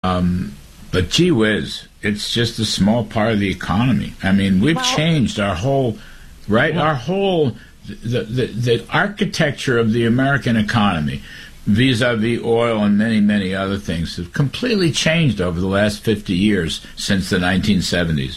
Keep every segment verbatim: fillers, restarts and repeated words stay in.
Um, but gee whiz, it's just a small part of the economy. I mean, we've well, changed our whole, right? Well, our whole, the, the, the architecture of the American economy, vis-a-vis oil and many, many other things, have completely changed over the last fifty years since the nineteen seventies.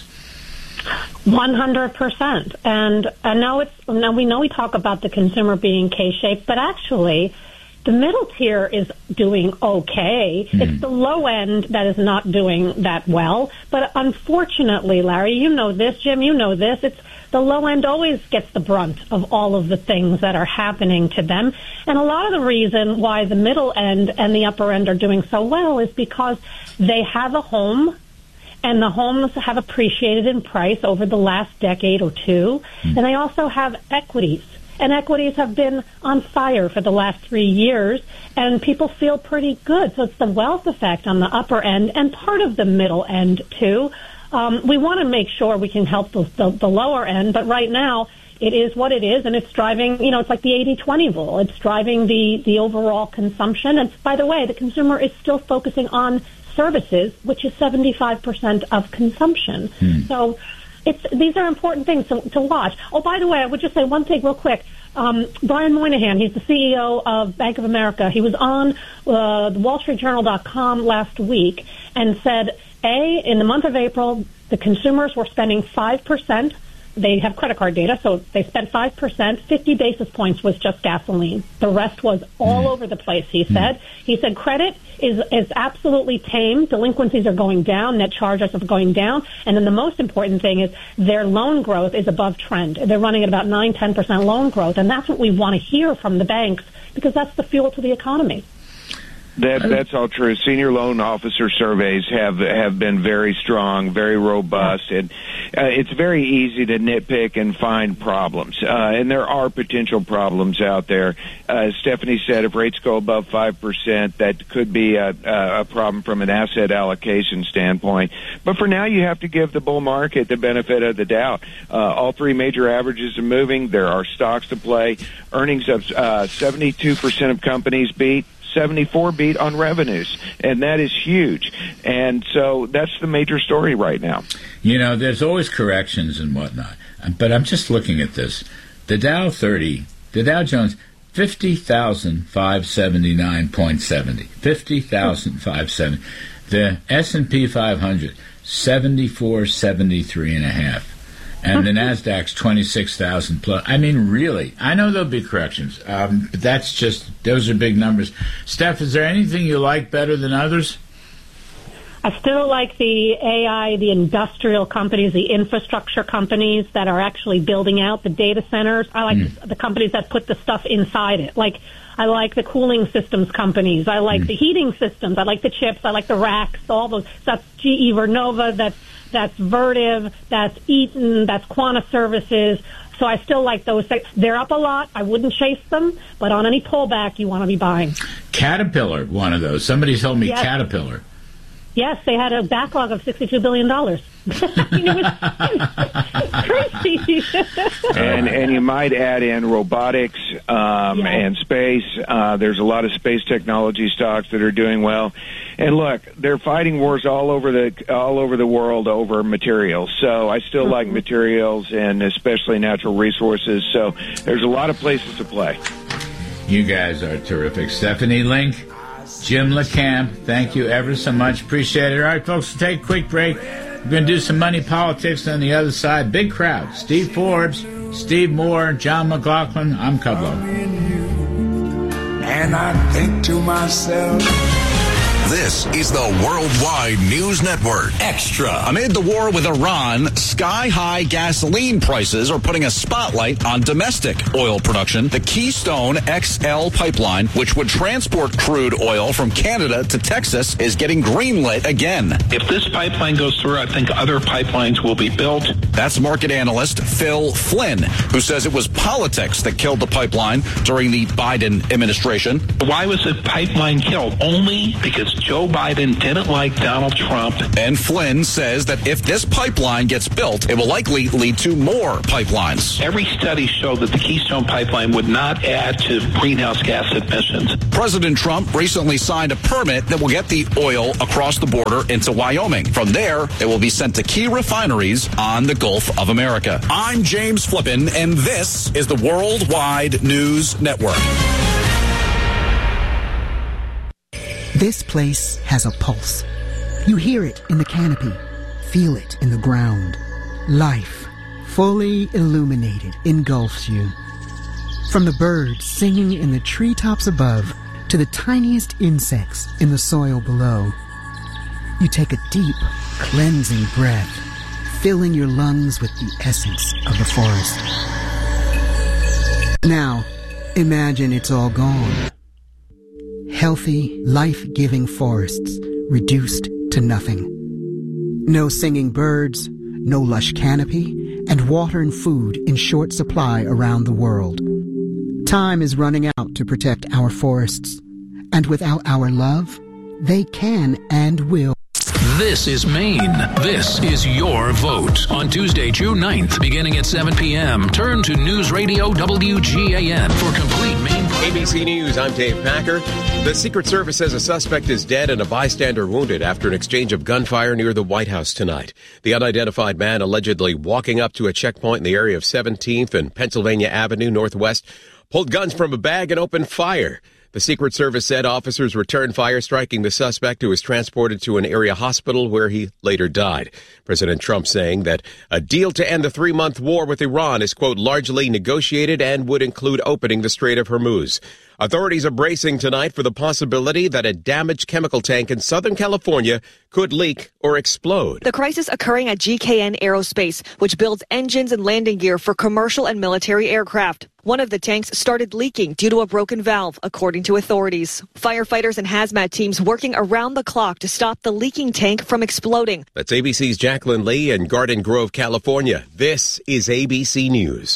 one hundred percent. And I know it's, now we know we talk about the consumer being K-shaped, but actually the middle tier is doing okay. Mm. It's the low end that is not doing that well. But unfortunately, Larry, you know this, Jim, you know this, it's the low end always gets the brunt of all of the things that are happening to them. And a lot of the reason why the middle end and the upper end are doing so well is because they have a home, and the homes have appreciated in price over the last decade or two. Mm. And they also have equities. And equities have been on fire for the last three years, and people feel pretty good. So it's the wealth effect on the upper end and part of the middle end, too. Um, we want to make sure we can help the, the, the lower end, but right now it is what it is, and it's driving, you know, it's like the eighty twenty rule. It's driving the, the overall consumption. And by the way, the consumer is still focusing on services, which is seventy-five percent of consumption. Hmm. So it's, these are important things to, to watch. Oh, by the way, I would just say one thing real quick. Um, Brian Moynihan, he's the C E O of Bank of America. He was on uh, the Wall Street Journal dot com last week and said, A, in the month of April, the consumers were spending five percent. They have credit card data, so they spent five percent. fifty basis points was just gasoline. The rest was all mm. over the place, he said. Mm. He said credit is, is absolutely tame. Delinquencies are going down. Net charge-offs are going down. And then the most important thing is their loan growth is above trend. They're running at about nine, ten percent loan growth. And that's what we want to hear from the banks because that's the fuel to the economy. That, that's all true. Senior loan officer surveys have have been very strong, very robust, and uh, it's very easy to nitpick and find problems. Uh, and there are potential problems out there. Uh, as Stephanie said, if rates go above five percent, that could be a, a problem from an asset allocation standpoint. But for now, you have to give the bull market the benefit of the doubt. Uh, all three major averages are moving. There are stocks to play. Earnings of uh, seventy-two percent of companies beat. seventy-four beat on revenues, and that is huge. And so that's the major story right now. You know, there's always corrections and whatnot, but I'm just looking at this. The Dow thirty, the Dow Jones, fifty thousand five hundred seventy-nine point seven zero. fifty thousand five hundred seventy. The S and P five hundred, seventy-four seventy-three and a half. And the NASDAQ's twenty-six thousand plus. I mean, really, I know there'll be corrections, um, but that's just, those are big numbers. Steph, is there anything you like better than others? I still like the A I, the industrial companies, the infrastructure companies that are actually building out the data centers. I like mm. the, the companies that put the stuff inside it. Like, I like the cooling systems companies. I like mm. the heating systems. I like the chips. I like the racks, all those. That's G E Vernova, that's That's Vertiv, that's Eaton, that's Quanta Services. So I still like those. They're up a lot. I wouldn't chase them, but on any pullback, you want to be buying. Caterpillar, one of those. Somebody told me yes. Caterpillar. Yes, they had a backlog of sixty-two billion dollars. It was crazy. and, and you might add in robotics um, yes. and space. Uh, there's a lot of space technology stocks that are doing well. And look, they're fighting wars all over the all over the world over materials. So I still mm-hmm. like materials and especially natural resources. So there's a lot of places to play. You guys are terrific. Stephanie Link, Jim LeCamp, thank you ever so much. Appreciate it. All right, folks, we'll take a quick break. We're going to do some money politics on the other side. Big crowd. Steve Forbes, Steve Moore, John McLaughlin. I'm Cublo. And I think to myself, this is the Worldwide News Network. Extra. Amid the war with Iran, sky-high gasoline prices are putting a spotlight on domestic oil production. The Keystone X L pipeline, which would transport crude oil from Canada to Texas, is getting greenlit again. If this pipeline goes through, I think other pipelines will be built. That's market analyst Phil Flynn, who says it was politics that killed the pipeline during the Biden administration. Why was the pipeline killed? Only because Joe Biden didn't like Donald Trump. And Flynn says that if this pipeline gets built, it will likely lead to more pipelines. Every study showed that the Keystone Pipeline would not add to greenhouse gas emissions. President Trump recently signed a permit that will get the oil across the border into Wyoming. From there, it will be sent to key refineries on the Gulf of America. I'm James Flippin, and this is the Worldwide News Network. This place has a pulse. You hear it in the canopy, feel it in the ground. Life, fully illuminated, engulfs you. From the birds singing in the treetops above to the tiniest insects in the soil below, you take a deep, cleansing breath, filling your lungs with the essence of the forest. Now, imagine it's all gone. Healthy, life-giving forests reduced to nothing. No singing birds, no lush canopy, and water and food in short supply around the world. Time is running out to protect our forests, and without our love, they can and will. This is Maine. This is your vote. On Tuesday, June ninth, beginning at seven p.m., turn to News Radio W G A N for complete Maine. A B C News, I'm Dave Packer. The Secret Service says a suspect is dead and a bystander wounded after an exchange of gunfire near the White House tonight. The unidentified man allegedly walking up to a checkpoint in the area of seventeenth and Pennsylvania Avenue Northwest pulled guns from a bag and opened fire. The Secret Service said officers returned fire, striking the suspect, who was transported to an area hospital where he later died. President Trump saying that a deal to end the three-month war with Iran is, quote, largely negotiated and would include opening the Strait of Hormuz. Authorities are bracing tonight for the possibility that a damaged chemical tank in Southern California could leak or explode. The crisis occurring at G K N Aerospace, which builds engines and landing gear for commercial and military aircraft. One of the tanks started leaking due to a broken valve, according to authorities. Firefighters and hazmat teams working around the clock to stop the leaking tank from exploding. That's A B C's Jacqueline Lee in Garden Grove, California. This is A B C News.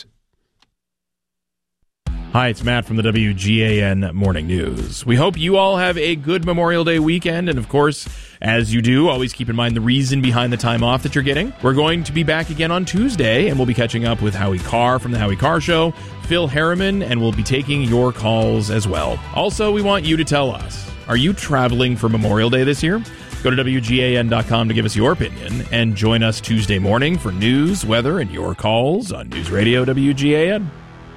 Hi, it's Matt from the W G A N Morning News. We hope you all have a good Memorial Day weekend, and of course, as you do, always keep in mind the reason behind the time off that you're getting. We're going to be back again on Tuesday, and we'll be catching up with Howie Carr from the Howie Carr Show, Phil Harriman, and we'll be taking your calls as well. Also, we want you to tell us, are you traveling for Memorial Day this year? Go to W G A N dot com to give us your opinion, and join us Tuesday morning for news, weather, and your calls on News Radio W G A N.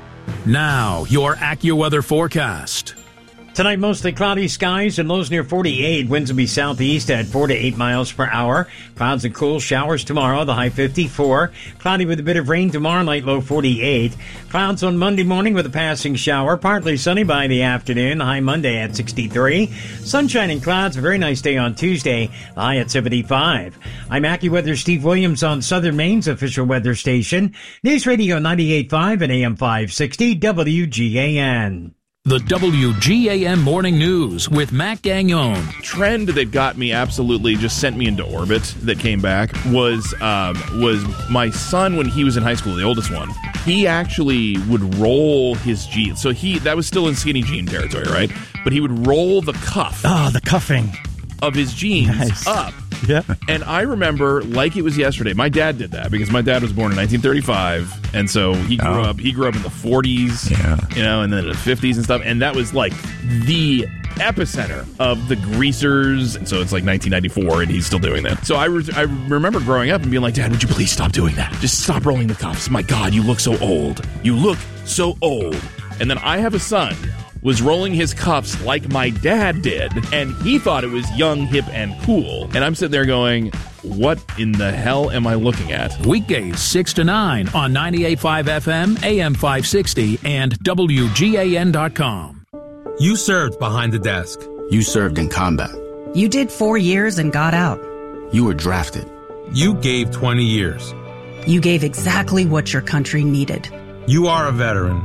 Now, your AccuWeather forecast. Tonight, mostly cloudy skies and lows near forty-eight. Winds will be southeast at four to eight miles per hour. Clouds and cool showers tomorrow, the high fifty-four. Cloudy with a bit of rain tomorrow night, low forty-eight. Clouds on Monday morning with a passing shower. Partly sunny by the afternoon, the high Monday at sixty-three. Sunshine and clouds, a very nice day on Tuesday, the high at seventy-five. I'm AccuWeather Steve Williams on Southern Maine's official weather station. News Radio ninety-eight point five and A M five sixty W G A N. The W G A N Morning News with Matt Gagnon. Trend that got me absolutely just sent me into orbit that came back was um, was my son when he was in high school, the oldest one. He actually would roll his jeans. So he that was still in skinny jean territory, right? But he would roll the cuff. Oh, the cuffing of his jeans nice. up. Yeah. And I remember like it was yesterday. My dad did that because my dad was born in nineteen thirty-five, and so he grew oh. up. He grew up in the forties, yeah. you know, and then the fifties and stuff. And that was like the epicenter of the greasers. And so it's like nineteen ninety-four, and he's still doing that. So I, re- I remember growing up and being like, Dad, would you please stop doing that? Just stop rolling the cuffs. My God, you look so old. You look so old. And then I have a son. Was rolling his cuffs like my dad did, and he thought it was young, hip, and cool. And I'm sitting there going, what in the hell am I looking at? Weekdays six to nine on ninety-eight point five F M, A M five sixty, and W G A N dot com. You served behind the desk. You served in combat. You did four years and got out. You were drafted. You gave twenty years. You gave exactly what your country needed. You are a veteran.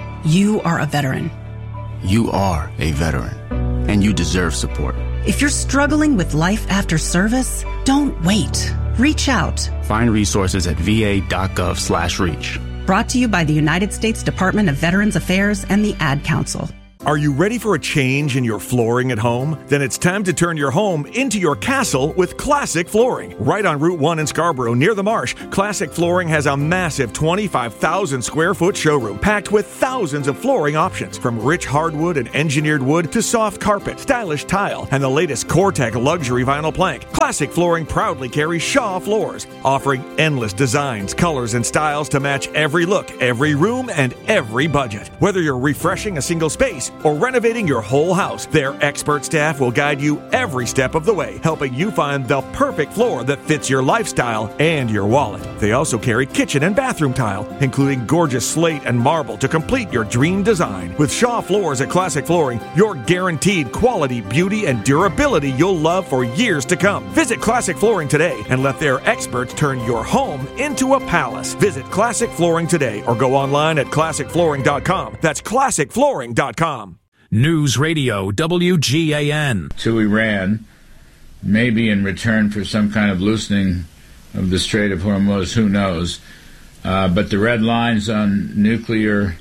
You are a veteran. You are a veteran, and you deserve support. If you're struggling with life after service, don't wait. Reach out. Find resources at va.gov slash reach. Brought to you by the United States Department of Veterans Affairs and the Ad Council. Are you ready for a change in your flooring at home? Then it's time to turn your home into your castle with Classic Flooring. Right on Route one in Scarborough, near the Marsh, Classic Flooring has a massive twenty-five thousand square foot showroom packed with thousands of flooring options, from rich hardwood and engineered wood to soft carpet, stylish tile, and the latest Core-Tech luxury vinyl plank. Classic Flooring proudly carries Shaw floors, offering endless designs, colors, and styles to match every look, every room, and every budget. Whether you're refreshing a single space or renovating your whole house, their expert staff will guide you every step of the way, helping you find the perfect floor that fits your lifestyle and your wallet. They also carry kitchen and bathroom tile, including gorgeous slate and marble to complete your dream design. With Shaw Floors at Classic Flooring, you're guaranteed quality, beauty, and durability you'll love for years to come. Visit Classic Flooring today and let their experts turn your home into a palace. Visit Classic Flooring today or go online at classic flooring dot com. That's classic flooring dot com. News Radio W G A N. To Iran, maybe in return for some kind of loosening of the Strait of Hormuz, who knows. Uh, but the red lines on nuclear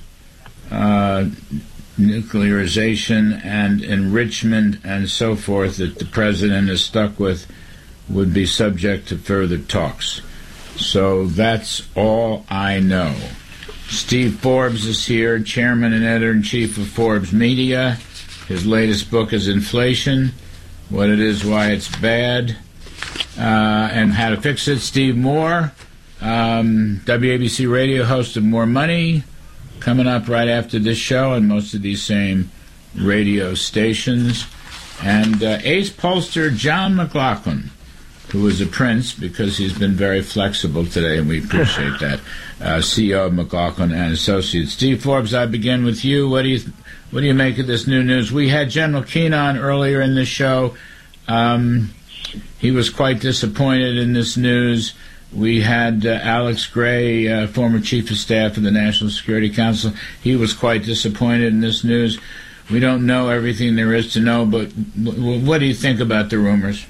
uh, nuclearization and enrichment and so forth that the president is stuck with would be subject to further talks. So that's all I know. Steve Forbes is here, chairman and editor-in-chief of Forbes Media. His latest book is Inflation, What It Is, Why It's Bad, uh, and How to Fix It. Steve Moore, um, W A B C radio host of More Money, coming up right after this show on most of these same radio stations. And uh, ace pollster John McLaughlin, who is a prince because he's been very flexible today, and we appreciate that. Uh, C E O of McLaughlin and Associates. Steve Forbes, I begin with you. What do you what do you make of this new news? We had General Keane on earlier in the show. Um, he was quite disappointed in this news. We had uh, Alex Gray, uh, former chief of staff of the National Security Council. He was quite disappointed in this news. We don't know everything there is to know, but w- what do you think about the rumors?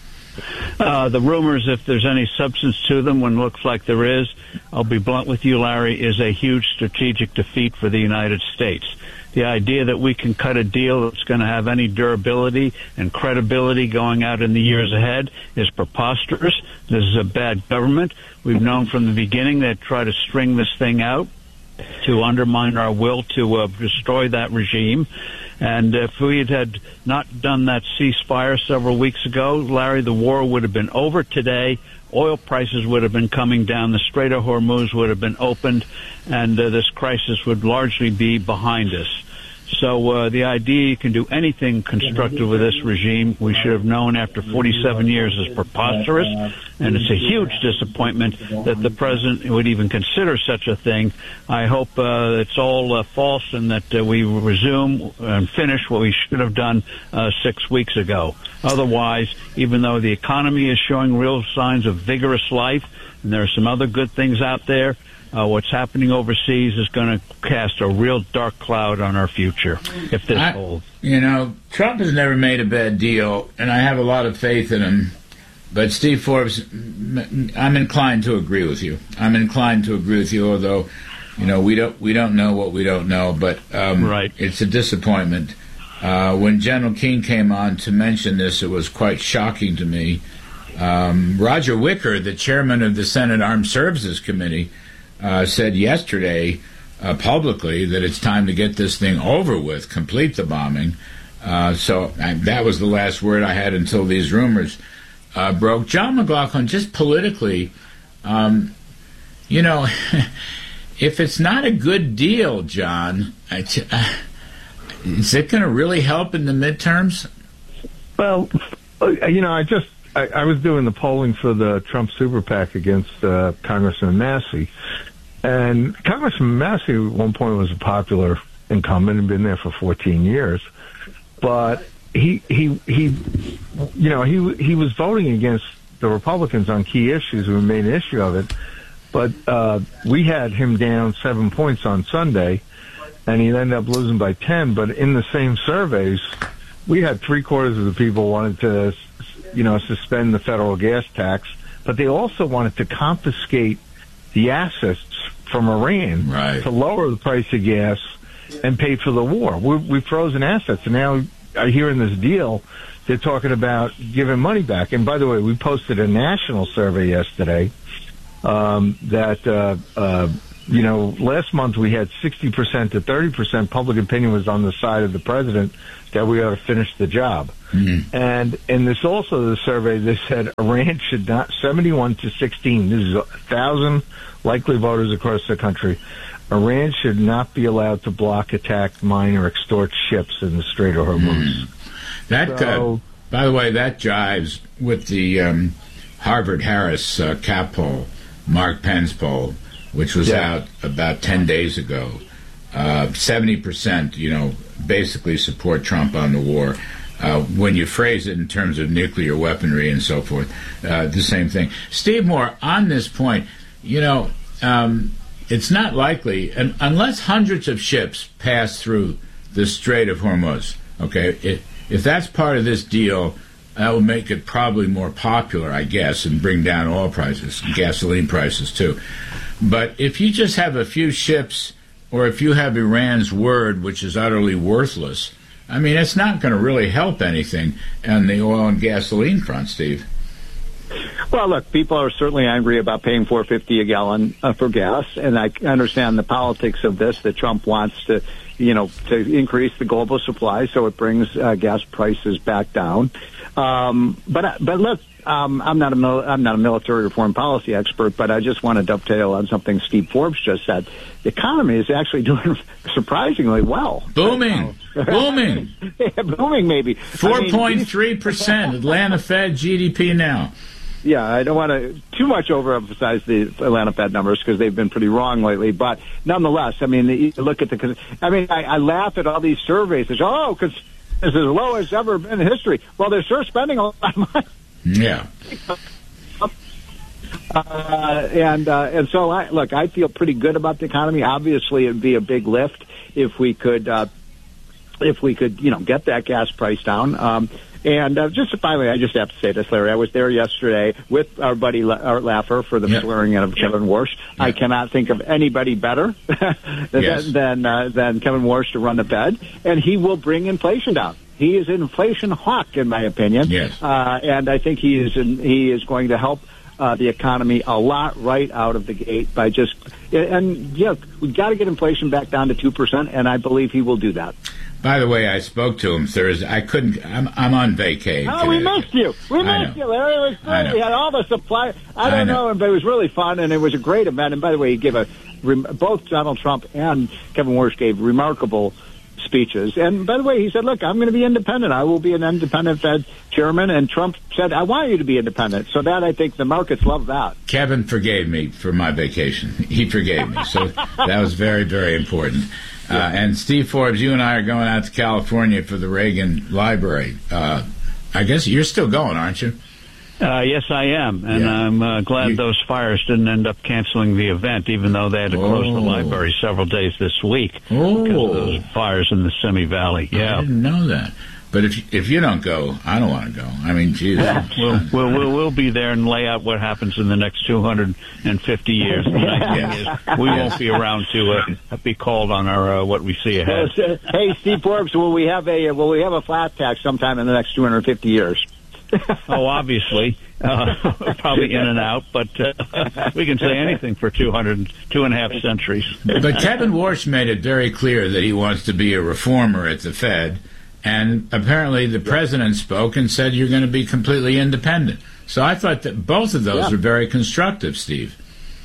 Uh, the rumors, if there's any substance to them, when it looks like there is, I'll be blunt with you, Larry, is a huge strategic defeat for the United States. The idea that we can cut a deal that's going to have any durability and credibility going out in the years ahead is preposterous. This is a bad government. We've known from the beginning that try to string this thing out to undermine our will to uh, destroy that regime. And if we had, had not done that ceasefire several weeks ago, Larry, the war would have been over today. Oil prices would have been coming down. The Strait of Hormuz would have been opened, and uh, this crisis would largely be behind us. So uh, the idea you can do anything constructive with this regime, we should have known after forty-seven years, is preposterous, and it's a huge disappointment that the president would even consider such a thing. I hope uh, it's all uh, false and that uh, we resume and finish what we should have done uh, six weeks ago. Otherwise, even though the economy is showing real signs of vigorous life, and there are some other good things out there, Uh, what's happening overseas is going to cast a real dark cloud on our future if this I, holds. You know, Trump has never made a bad deal, and I have a lot of faith in him. But Steve Forbes, I'm inclined to agree with you. I'm inclined to agree with you, although, you know, we don't we don't know what we don't know. But um, right. It's a disappointment. Uh, when General Keane came on to mention this, it was quite shocking to me. Um, Roger Wicker, the chairman of the Senate Armed Services Committee, Uh, said yesterday uh, publicly that it's time to get this thing over with, complete the bombing. Uh, so I, that was the last word I had until these rumors uh, broke. John McLaughlin, just politically, um, you know, if it's not a good deal, John, I t- uh, is it going to really help in the midterms? Well, you know, I just I, I was doing the polling for the Trump Super PAC against uh, Congressman Massey. And Congressman Massey at one point was a popular incumbent and been there for fourteen years. But he, he, he, you know, he, he was voting against the Republicans on key issues. We made an issue of it. But uh, we had him down seven points on Sunday, and he ended up losing by ten. But in the same surveys, we had three quarters of the people wanted to, you know, suspend the federal gas tax, but they also wanted to confiscate the assets from Iran right. to lower the price of gas and paid for the war. We're, we've frozen assets, and now I hear in this deal they're talking about giving money back. And by the way, we posted a national survey yesterday um, that, uh, uh, you know, last month we had sixty percent to thirty percent public opinion was on the side of the president that we ought to finish the job. Mm-hmm. And in this also the survey, they said Iran should not, seventy-one to sixteen, this is a thousand likely voters across the country, Iran should not be allowed to block, attack, mine, or extort ships in the Strait of Hormuz. Mm. That, so, uh, by the way, that jives with the um, Harvard-Harris uh, cap poll, Mark Penn's poll, which was yeah. out about ten days ago. Uh, seventy percent, you know, basically support Trump on the war. Uh, when you phrase it in terms of nuclear weaponry and so forth, uh, the same thing. Steve Moore, on this point, you know, um, it's not likely, and unless hundreds of ships pass through the Strait of Hormuz, okay, it, if that's part of this deal, that will make it probably more popular, I guess, and bring down oil prices, gasoline prices, too. But if you just have a few ships, or if you have Iran's word, which is utterly worthless, I mean, it's not going to really help anything on the oil and gasoline front, Steve. Well, look, people are certainly angry about paying four fifty a gallon uh, for gas, and I understand the politics of this, that Trump wants to, you know, to increase the global supply so it brings uh, gas prices back down. Um, but but look, um, I'm not a mil- I'm not a military or foreign policy expert, but I just want to dovetail on something Steve Forbes just said. The economy is actually doing surprisingly well. Booming, right booming, yeah, booming maybe. Four point three percent Atlanta Fed G D P now. Yeah, I don't want to too much overemphasize the Atlanta Fed numbers because they've been pretty wrong lately. But nonetheless, I mean, you look at the. I mean, I, I laugh at all these surveys. They say, "Oh, because it's as low as ever been in history." Well, they're sure spending a lot of money. Yeah. Uh, and uh, and so, I, look, I feel pretty good about the economy. Obviously, it'd be a big lift if we could, uh, if we could, you know, get that gas price down. Um, and uh, just finally, I just have to say this, Larry. I was there yesterday with our buddy Art Laffer for the yep. swearing in of Kevin Warsh. Yep. I cannot think of anybody better than yes. than, uh, than Kevin Warsh to run the Fed, and he will bring inflation down. He is an inflation hawk, in my opinion. Yes. Uh, and I think he is in, he is going to help uh, the economy a lot right out of the gate by just and yeah, we got to get inflation back down to two percent, and I believe he will do that. By the way, I spoke to him Thursday. I couldn't. I'm, I'm on vacay. Oh, we missed you. We missed you, Larry. It was great. We had all the supply. I don't I know. know, but it was really fun, and it was a great event. And by the way, he gave a both Donald Trump and Kevin Warsh gave remarkable speeches. And by the way, he said, look, I'm going to be independent. I will be an independent Fed chairman. And Trump said, I want you to be independent. So that, I think the markets love that. Kevin forgave me for my vacation. He forgave me. So that was very, very important. Uh, and Steve Forbes, you and I are going out to California for the Reagan Library. Uh, I guess you're still going, aren't you? Uh, yes, I am, and yeah. I'm uh, glad you, those fires didn't end up canceling the event, even though they had to close oh. the library several days this week oh. because of those fires in the Simi Valley. Yeah, I didn't know that. But if if you don't go, I don't want to go. I mean, geez. we'll, we'll, we'll, we'll be there and lay out what happens in the next two hundred fifty years. The nice thing is we won't be around to uh, be called on our uh, what we see ahead. Hey, Steve Forbes, will we have a will we have a flat tax sometime in the next two hundred fifty years? Oh, obviously, uh, probably in and out, but uh, we can say anything for two hundred, two and a half centuries. But Kevin Warsh made it very clear that he wants to be a reformer at the Fed, and apparently the president spoke and said you're going to be completely independent. So I thought that both of those yeah. were very constructive, Steve.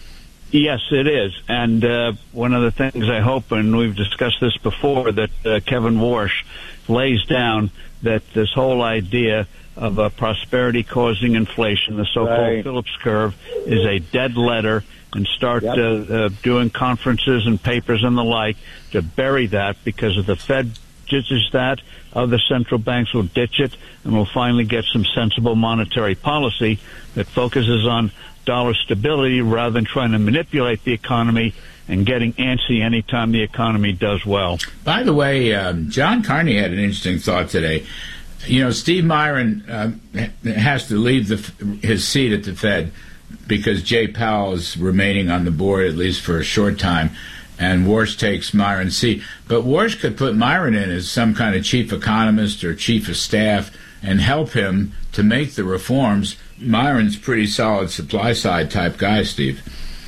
Yes, it is. And uh, one of the things I hope, and we've discussed this before, that uh, Kevin Warsh lays down that this whole idea of uh, prosperity causing inflation, the so-called right. Phillips curve, is a dead letter, and start yep. uh, uh, doing conferences and papers and the like to bury that, because if the Fed ditches that, other central banks will ditch it, and we'll finally get some sensible monetary policy that focuses on dollar stability rather than trying to manipulate the economy and getting antsy anytime the economy does well. By the way, um, John Carney had an interesting thought today. You know, Steve Myron uh, has to leave the, his seat at the Fed because Jay Powell is remaining on the board, at least for a short time. and Warsh takes Myron C. But Warsh could put Myron in as some kind of chief economist or chief of staff and help him to make the reforms. Myron's pretty solid supply-side type guy, Steve.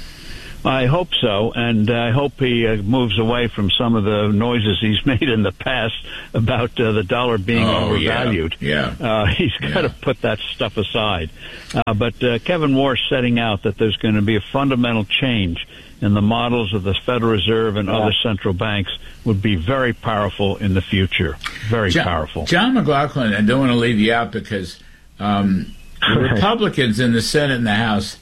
I hope so, and I hope he uh, moves away from some of the noises he's made in the past about uh, the dollar being oh, overvalued. Yeah, yeah. Uh, he's got to yeah. put that stuff aside. Uh, but uh, Kevin Warsh setting out that there's going to be a fundamental change in the models of the Federal Reserve and yeah. other central banks would be very powerful in the future. Very John, powerful. John McLaughlin, I don't want to leave you out because um, the Republicans in the Senate and the House,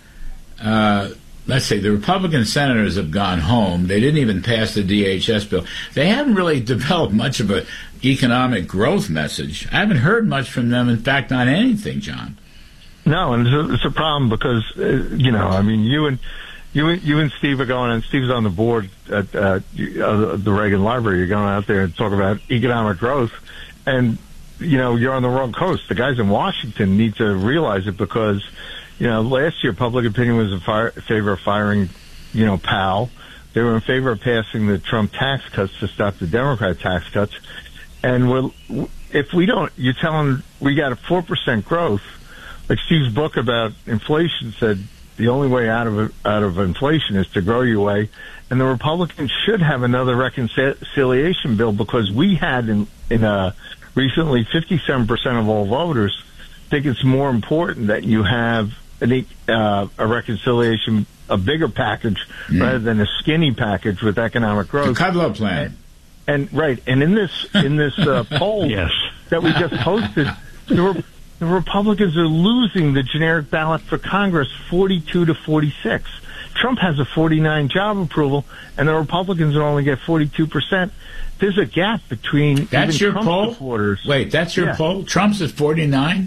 uh, let's say the Republican senators have gone home. They didn't even pass the D H S bill. They haven't really developed much of an economic growth message. I haven't heard much from them, in fact, on anything, John. No, and it's a, it's a problem because, uh, you know, I mean, you and you and, you and Steve are going, and Steve's on the board at uh, the Reagan Library. You're going out there and talk about economic growth, and, you know, you're on the wrong coast. The guys in Washington need to realize it because, you know, last year public opinion was in fire, favor of firing, you know, Powell. They were in favor of passing the Trump tax cuts to stop the Democrat tax cuts. And we're, if we don't, you're telling we got a four percent growth. Like Steve's book about inflation said, the only way out of out of inflation is to grow your way. And the Republicans should have another reconciliation bill because we had in, in uh, recently fifty-seven percent of all voters think it's more important that you have an, uh, a reconciliation, a bigger package mm. rather than a skinny package with economic growth. The Kudlow plan. And, and right, and in this in this uh, poll yes. that we just posted, the, Re- the Republicans are losing the generic ballot for Congress forty-two to forty-six. Trump has a forty-nine job approval, and the Republicans will only get forty-two percent. There's a gap between that's even your Trump poll? supporters. Wait, that's your yeah. poll? Trump's at forty-nine?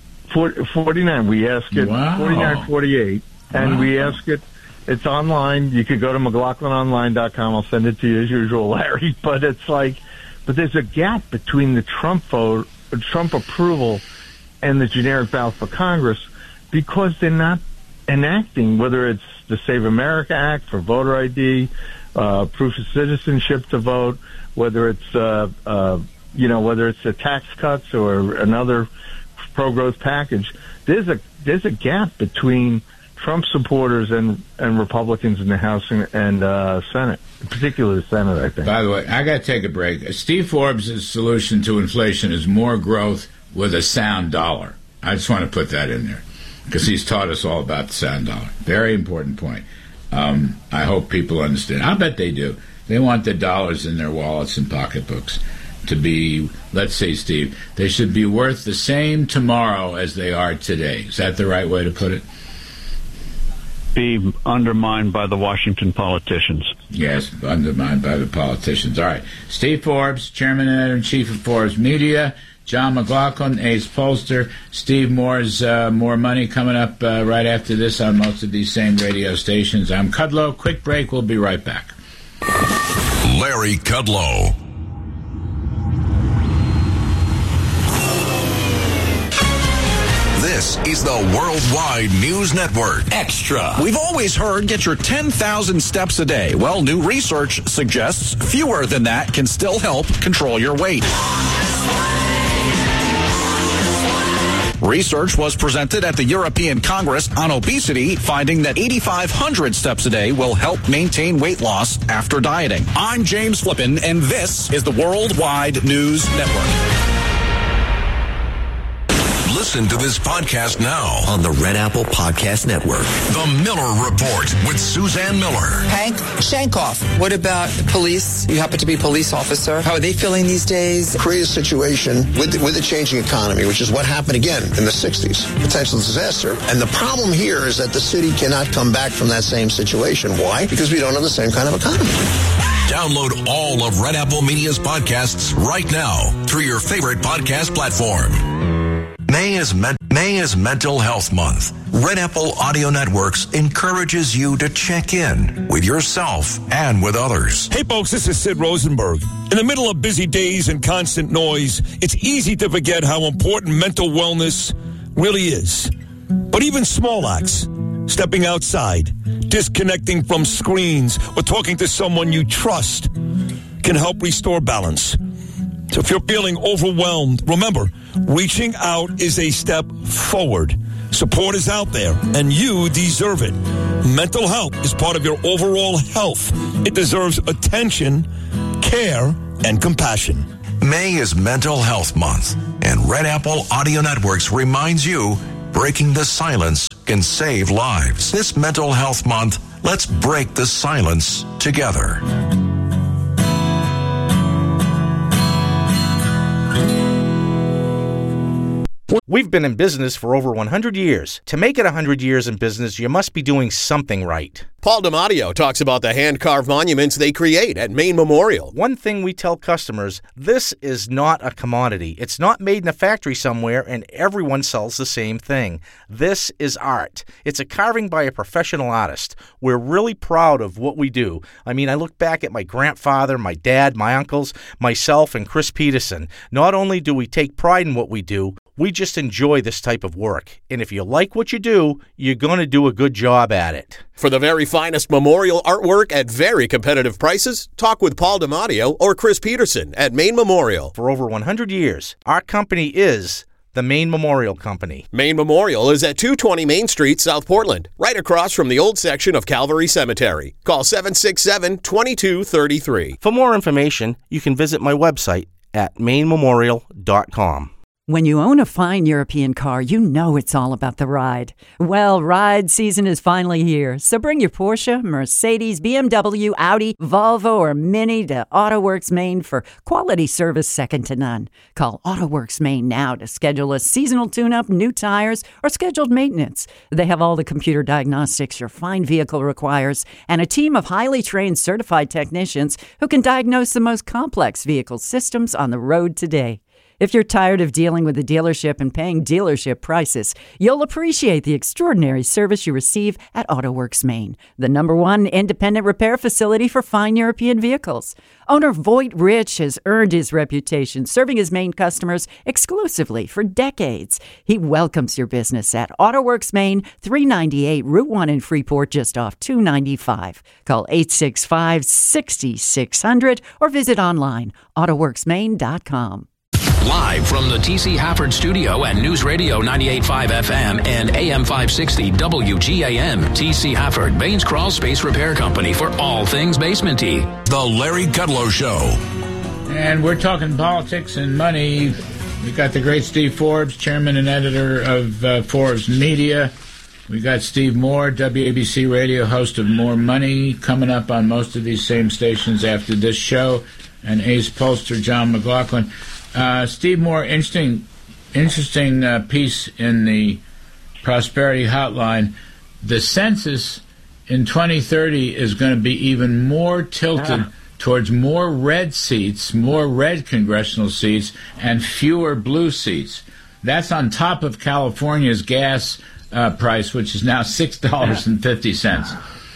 forty-nine. We ask it wow. forty-nine forty-eight, and wow. we ask it. It's online. You could go to McLaughlin Online dot com. I'll send it to you as usual, Larry. But it's like, but there's a gap between the Trump vote, Trump approval, and the generic ballot for Congress because they're not enacting, whether it's the Save America Act for voter I D, uh, proof of citizenship to vote, whether it's uh, uh, you know whether it's the tax cuts or another pro-growth package. There's a there's a gap between Trump supporters and, and Republicans in the House and, and uh, Senate, particularly the Senate, I think. By the way, I got to take a break. Steve Forbes' solution to inflation is more growth with a sound dollar. I just want to put that in there because he's taught us all about the sound dollar. Very important point. Um, I hope people understand. I bet they do. They want the dollars in their wallets and pocketbooks to be, let's say, Steve, they should be worth the same tomorrow as they are today. Is that the right way to put it? Be undermined by the Washington politicians. Yes, undermined by the politicians. All right. Steve Forbes, Chairman and Editor-in-Chief of Forbes Media. John McLaughlin, Ace Pollster. Steve Moore's uh, More Money coming up uh, right after this on most of these same radio stations. I'm Kudlow. Quick break. We'll be right back. Larry Kudlow. This is the Worldwide News Network. Extra. We've always heard get your ten thousand steps a day. Well, new research suggests fewer than that can still help control your weight. Research was presented at the European Congress on Obesity, finding that eighty-five hundred steps a day will help maintain weight loss after dieting. I'm James Flippin, and this is the Worldwide News Network. Listen to this podcast now on the Red Apple Podcast Network. The Miller Report with Suzanne Miller. Hank Shankoff, what about police? You happen to be a police officer. How are they feeling these days? Create a situation with the, with the changing economy, which is what happened again in the sixties. Potential disaster. And the problem here is that the city cannot come back from that same situation. Why? Because we don't have the same kind of economy. Download all of Red Apple Media's podcasts right now through your favorite podcast platform. May is, men- May is Mental Health Month. Red Apple Audio Networks encourages you to check in with yourself and with others. Hey folks, this is Sid Rosenberg. In the middle of busy days and constant noise, it's easy to forget how important mental wellness really is. But even small acts stepping outside, disconnecting from screens, or talking to someone you trust can help restore balance. So if you're feeling overwhelmed, remember, reaching out is a step forward. Support is out there, and you deserve it. Mental health is part of your overall health. It deserves attention, care, and compassion. May is Mental Health Month, and Red Apple Audio Networks reminds you breaking the silence can save lives. This Mental Health Month, let's break the silence together. We've been in business for over one hundred years. To make it one hundred years in business, you must be doing something right. Paul DiMatteo talks about the hand-carved monuments they create at Maine Memorial. One thing we tell customers, this is not a commodity. It's not made in a factory somewhere and everyone sells the same thing. This is art. It's a carving by a professional artist. We're really proud of what we do. I mean, I look back at my grandfather, my dad, my uncles, myself, and Chris Peterson. Not only do we take pride in what we do, we just enjoy this type of work. And if you like what you do, you're going to do a good job at it. For the very finest memorial artwork at very competitive prices, talk with Paul DiMatteo or Chris Peterson at Maine Memorial. For over one hundred years, our company is the Maine Memorial Company. Maine Memorial is at two twenty Main Street, South Portland, right across from the old section of Calvary Cemetery. Call seven six seven, two two three three. For more information, you can visit my website at maine memorial dot com. When you own a fine European car, you know it's all about the ride. Well, ride season is finally here, so bring your Porsche, Mercedes, B M W, Audi, Volvo, or Mini to AutoWorks Maine for quality service second to none. Call AutoWorks Maine now to schedule a seasonal tune-up, new tires, or scheduled maintenance. They have all the computer diagnostics your fine vehicle requires and a team of highly trained certified technicians who can diagnose the most complex vehicle systems on the road today. If you're tired of dealing with the dealership and paying dealership prices, you'll appreciate the extraordinary service you receive at AutoWorks Maine, the number one independent repair facility for fine European vehicles. Owner Voight Rich has earned his reputation serving his Maine customers exclusively for decades. He welcomes your business at AutoWorks Maine, three ninety-eight Route one in Freeport, just off two ninety-five. Call eight six five, six six zero zero or visit online, auto works maine dot com. Live from the T C Hafford Studio at News Radio ninety-eight point five F M and A M five sixty W G A M. T C Hafford, Baines Crawl Space Repair Company for all things basementy. The Larry Kudlow Show. And we're talking politics and money. We got the great Steve Forbes, chairman and editor of uh, Forbes Media. We got Steve Moore, W A B C Radio, host of More Money, coming up on most of these same stations after this show. And ace pollster John McLaughlin. Uh, Steve Moore, interesting, interesting uh, piece in the Prosperity Hotline. The census in twenty thirty is going to be even more tilted ah. towards more red seats, more red congressional seats, and fewer blue seats. That's on top of California's gas uh, price, which is now six dollars and fifty cents.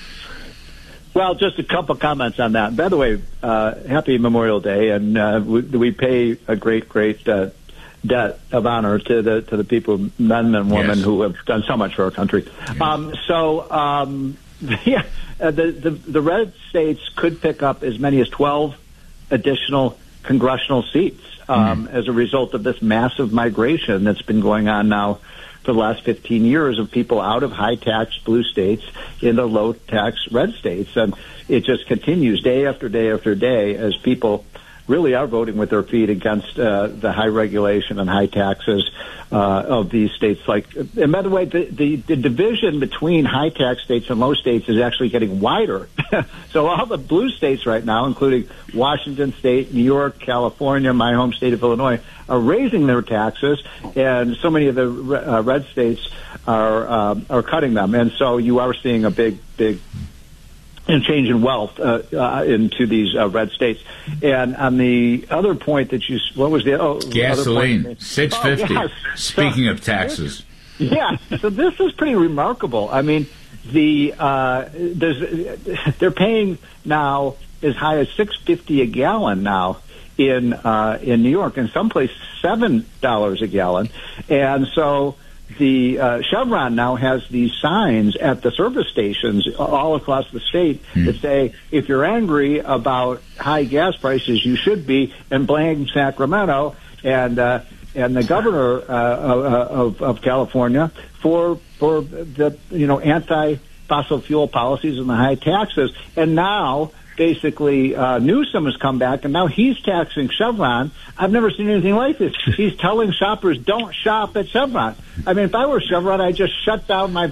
Well, just a couple comments on that. By the way, uh, happy Memorial Day, and uh, we, we pay a great, great uh, debt of honor to the to the people, men and women, yes. who have done so much for our country. Yes. Um, so, um, yeah, uh, the, the the red states could pick up as many as twelve additional congressional seats um, mm-hmm. as a result of this massive migration that's been going on now for the last fifteen years of people out of high-tax blue states into low-tax red states. And it just continues day after day after day as people really are voting with their feet against uh, the high regulation and high taxes uh, of these states. Like, and by the way, the, the, the division between high-tax states and low states is actually getting wider. So all the blue states right now, including Washington State, New York, California, my home state of Illinois, are raising their taxes, and so many of the uh, red states are uh, are cutting them. And so you are seeing a big, big and change in wealth uh, uh, into these uh, red states. And on the other point that you, what was the oh, gasoline six fifty? Oh, yes. Speaking so, of taxes, yeah. So this is pretty remarkable. I mean, the uh, there's they're paying now as high as six fifty a gallon now in uh, in New York, in some places seven dollars a gallon, and so the uh, Chevron now has these signs at the service stations all across the state mm. that say, if you're angry about high gas prices, you should be in blame Sacramento and uh, and the governor uh, of, of California for for the you know anti fossil fuel policies and the high taxes. And now basically uh, Newsom has come back, and now he's taxing Chevron. I've never seen anything like this. He's telling shoppers, don't shop at Chevron. I mean, if I were Chevron, I'd just shut down my